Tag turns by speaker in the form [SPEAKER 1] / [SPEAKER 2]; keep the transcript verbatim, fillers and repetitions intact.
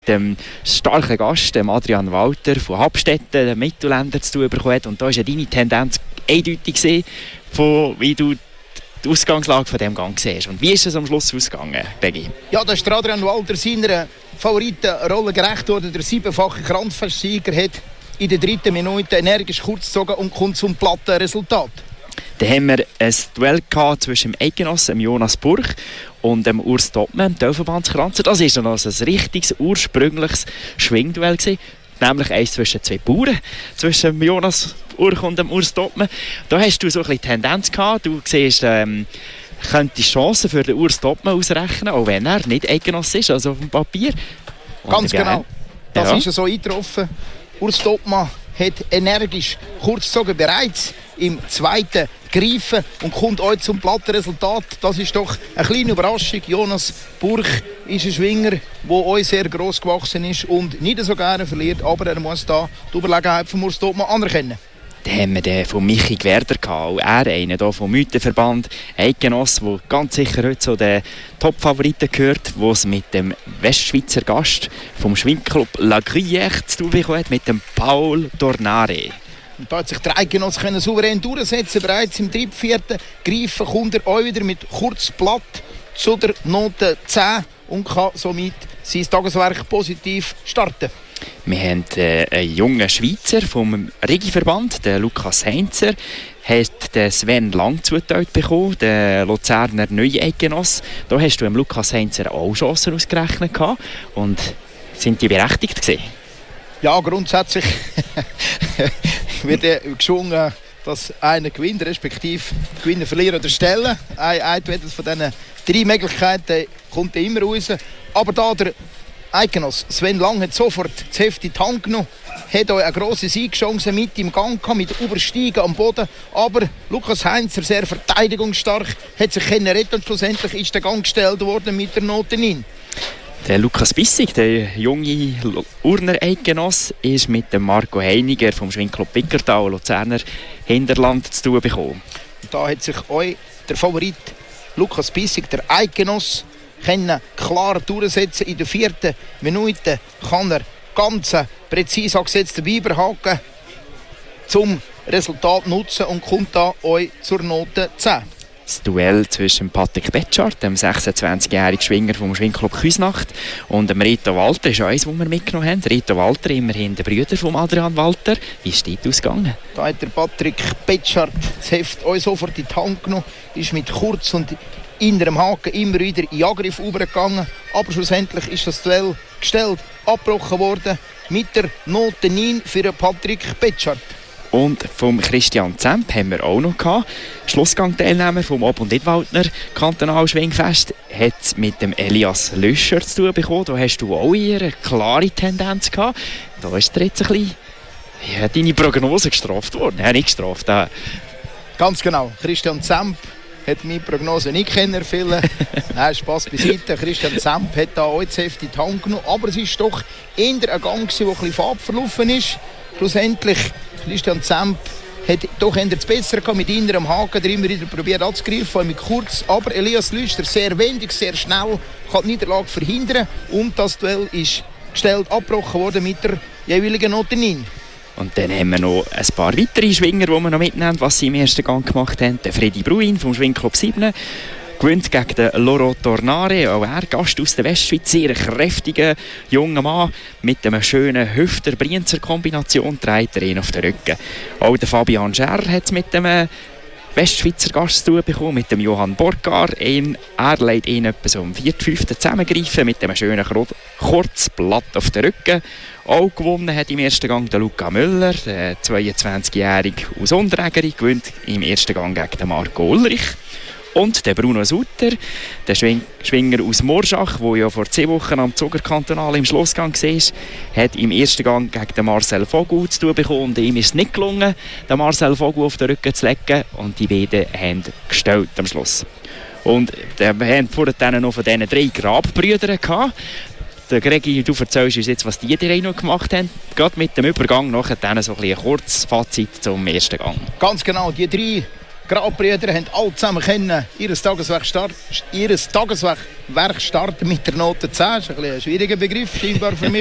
[SPEAKER 1] dem starken Gast, dem Adrian Walter von Habstetten, dem Mittelländer, zu tun bekommen hat. Und da war ja deine Tendenz eindeutig gewesen, von wie du die Ausgangslage von diesem Gang siehst. Und wie ist es am Schluss ausgegangen, Peggy?
[SPEAKER 2] Ja, da ist der Adrian Walter seiner Favoritenrolle gerecht worden. Der siebenfache Kranzfestsieger hat in der dritten Minute energisch kurz gezogen und kommt zum platten Resultat.
[SPEAKER 1] Dann haben wir ein Duell gehabt zwischen dem Eidgenossen, Jonas Burch, und dem Urs Topmann, dem Teilverbandskranzer. Das war noch ein richtiges, ursprüngliches Schwingduell gewesen. Nämlich eins zwischen zwei Bauern, zwischen dem Jonas Burch und dem Urs Topmann. Da hast du so ein bisschen Tendenz gehabt. Du siehst, ähm, könnte Chancen für den Urs Topmann ausrechnen, auch wenn er nicht Eidgenoss ist, also auf dem Papier. Und
[SPEAKER 2] ganz genau. Das
[SPEAKER 1] ja.
[SPEAKER 2] ist so eingetroffen. Urs Topmann hat energisch kurz gezogen, bereits im zweiten greifen und kommt euch zum platten Resultat. Das ist doch eine kleine Überraschung. Jonas Burch ist ein Schwinger, der euch sehr gross gewachsen ist und nicht so gerne verliert, aber er muss da die Überlegenheit von Urs Topmann anerkennen.
[SPEAKER 1] Dann haben wir den von Michi Gwerder gehabt, auch er, einer hier vom Mythenverband, Eidgenoss, der ganz sicher heute zu den Top-Favoriten gehört, der es mit dem Westschweizer Gast vom Schwingclub La Gruyère zu tun bekommen hat, mit dem Paul Tornare.
[SPEAKER 2] Und da hat sich der Eidgenoss souverän durchsetzen. Bereits im dritten, vierten Greifen kommt er auch wieder mit Kurzblatt zu der Note zehn und kann somit sein Tageswerk positiv starten.
[SPEAKER 1] Wir haben äh, einen jungen Schweizer vom Regiverband, den Lukas Heinzer, hat den Sven Lang zugeteilt bekommen, den Luzerner Neueidgenoss. Da hast du dem Lukas Heinzer auch Chancen ausgerechnet gehabt. Und sind die berechtigt gewesen?
[SPEAKER 2] Ja, grundsätzlich wird geschwungen, dass einer gewinnt, respektive Gewinner, Verlierer oder Stellen. Ein von diesen drei Möglichkeiten kommt immer raus. Aber da der Eidgenoss Sven Lang hat sofort das Heft in die Hand genommen, hat auch eine grosse Siegchance mit im Gang gehabt, mit Übersteigen am Boden. Aber Lukas Heinzer, sehr verteidigungsstark, hat sich können retten und schlussendlich ist der Gang gestellt worden mit der Note neun.
[SPEAKER 1] Der Lukas Bissig, der junge Urner Eidgenoss, ist mit dem Marco Heiniger vom Schwingclub Pickertal, Luzerner Hinterland, zu tun bekommen.
[SPEAKER 2] Und da hat sich auch der Favorit Lukas Bissig, der Eidgenoss, können klar durchsetzen. In der vierten Minute kann er ganz präzise angesetzten Biberhaken zum Resultat nutzen und kommt da euch zur Note zehn.
[SPEAKER 1] Das Duell zwischen Patrick Betschart, dem sechsundzwanzigjährigen Schwinger vom Schwingclub Küsnacht, und dem Rito Walter ist eins, das wir mitgenommen haben. Rito Walter, immerhin der Bruder von Adrian Walter. Wie ist das ausgegangen?
[SPEAKER 2] Da hat der Patrick Betschart das Heft euch sofort in die Hand genommen, ist mit kurz und innerem Haken immer wieder in Angriff übergegangen. Aber schlussendlich ist das Duell gestellt, abgebrochen worden mit der Note neun für Patrick Betschart.
[SPEAKER 1] Und vom Christian Zemp haben wir auch noch gehabt. Schlussgang-Teilnehmer vom Ob- und Nidwaldner Kantonalschwingfest hat es mit dem Elias Löscher zu tun bekommen. Da hast du auch eher eine klare Tendenz gehabt. Da ist dir jetzt ein bisschen ja, deine Prognose gestraft worden. Ja, nicht gestraft. Ja.
[SPEAKER 2] Ganz genau. Christian Zemp hat meine Prognose nicht erfüllen. Nein, Spass beiseite. Christian Zemp hat da auch das Heft in die Hand genommen. Aber es ist doch eher ein Gang, der ein bisschen farbverlaufen ist. Schlussendlich Christian Zemp hat doch eher das Bessere gehabt mit innerem Haken, der immer wieder probiert anzugreifen, mit kurz. Aber Elias Lüster sehr wendig, sehr schnell, kann die Niederlage verhindern. Und das Duell ist gestellt, abgebrochen worden mit der jeweiligen Note neun.
[SPEAKER 1] Und dann haben wir noch ein paar weitere Schwinger, die wir noch mitnehmen, was sie im ersten Gang gemacht haben. Der Freddy Bruin vom Schwingclub sieben gewinnt gegen den Loro Tornare, auch er Gast aus der Westschweiz, sehr kräftiger junger Mann mit einer schönen Hüfter-Brienzer-Kombination, trägt er ihn auf den Rücken. Auch der Fabian Scher hat es mit dem Westschweizer Gast zu tun bekommen, mit dem Johann Borgar. Ihn, er lässt ihn etwa so um vierten, fünften zusammengreifen mit einem schönen Kurzblatt auf den Rücken. Auch gewonnen hat im ersten Gang der Luca Müller, der zweiundzwanzigjährige aus Unterägeri, gewinnt im ersten Gang gegen den Marco Ulrich. Und der Bruno Sutter, der Schwing- Schwinger aus Morschach, der ja vor zehn Wochen am Zuckerkantonal im Schlussgang war, hat im ersten Gang gegen den Marcel Vogel zu tun bekommen. Und ihm ist es nicht gelungen, den Marcel Vogel auf den Rücken zu legen. Und die beiden haben gestellt am Schluss. Und wir haben vorher noch von diesen drei Grabbrüdern gehabt. Der Gregi, du erzählst uns jetzt, was die drei noch gemacht haben. Gerade mit dem Übergang nachher so ein, ein kurzes Fazit zum ersten Gang.
[SPEAKER 2] Ganz genau, die drei Grabbrüder haben alle zusammen können ihr Tageswerk starten, ihr Tageswerk starten mit der Note zehn. Das ist ein, ein schwieriger Begriff scheinbar für mich.